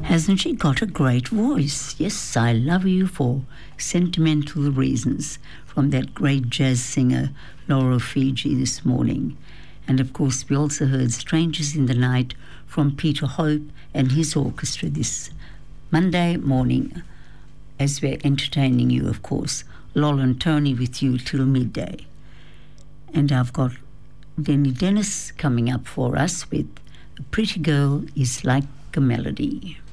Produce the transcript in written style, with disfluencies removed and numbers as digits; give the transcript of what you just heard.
Hasn't she got a great voice? Yes, I Love You for Sentimental Reasons from that great jazz singer Laura Fiji this morning. And of course we also heard Strangers in the Night from Peter Hope and his orchestra this Monday morning, as we're entertaining you, of course. Lol and Tony with you till midday. And I've got Denny Dennis coming up for us with A Pretty Girl is Like a Melody.